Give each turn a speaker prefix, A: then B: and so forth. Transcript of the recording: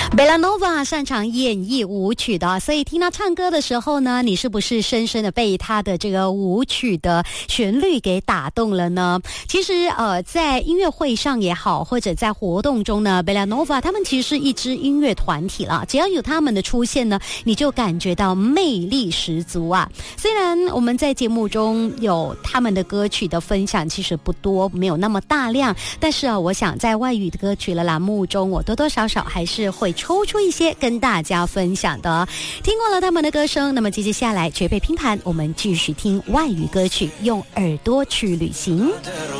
A: Belanova 擅长演绎舞曲的，所以听他唱歌的时候呢，你是不是深深的被他的这个舞曲的旋律给打动了呢？其实在音乐会上也好，或者在活动中呢， Belanova 他们其实是一支音乐团体了，只要有他们的出现呢，你就感觉到魅力十足啊。虽然我们在节目中有他们的歌曲的分享其实不多，没有那么大量，但是我想在外语的歌曲的栏目中，我多多少少还是会抽出一些跟大家分享的。听过了他们的歌声，那么接下来绝配拼盘，我们继续听外语歌曲，用耳朵去旅行。